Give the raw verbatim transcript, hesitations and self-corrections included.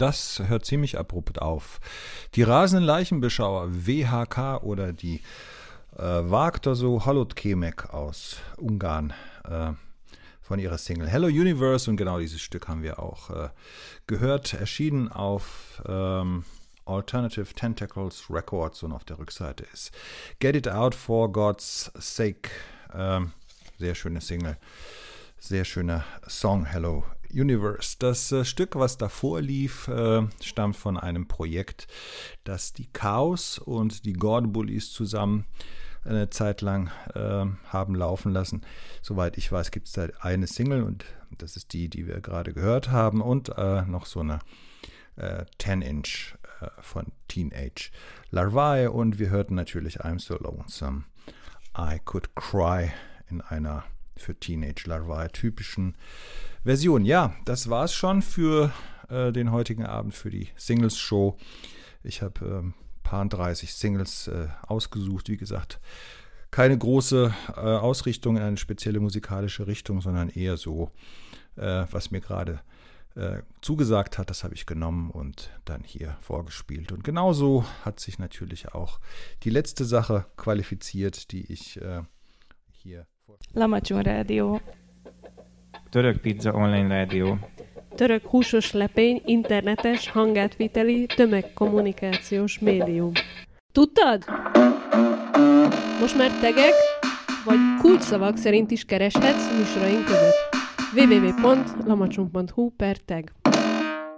das hört ziemlich abrupt auf. Die rasenden Leichenbeschauer, W H K oder die äh, Vártozó Halottkémek aus Ungarn äh, von ihrer Single Hello Universe, und genau dieses Stück haben wir auch äh, gehört, erschienen auf ähm, Alternative Tentacles Records, und auf der Rückseite ist Get It Out for God's Sake. Ähm, sehr schöne Single, sehr schöner Song, Hello Universe. Das äh, Stück, was davor lief, äh, stammt von einem Projekt, das die Chaos und die God Bullies zusammen eine Zeit lang äh, haben laufen lassen. Soweit ich weiß, gibt es da eine Single, und das ist die, die wir gerade gehört haben, und äh, noch so eine äh, zehn-Inch äh, von Teenage Larvae, und wir hörten natürlich I'm So Lonesome, I Could Cry in einer für Teenage Larvae typischen Version. Ja, das war's schon für äh, den heutigen Abend, für die Singles-Show. Ich habe ähm, paar dreißig Singles äh, ausgesucht. Wie gesagt, keine große äh, Ausrichtung in eine spezielle musikalische Richtung, sondern eher so, äh, was mir gerade äh, zugesagt hat, das habe ich genommen und dann hier vorgespielt. Und genauso hat sich natürlich auch die letzte Sache qualifiziert, die ich äh, hier vorstelle. Lamacson Rádió. Török Pizza Online Rádió. Török húsos lepény, internetes, hangátviteli, tömegkommunikációs médium. Tudtad? Most már tegek, vagy kulcsszavak szerint is kereshetsz műsoraink között. double-u double-u double-u pont lamacson pont hu per tag.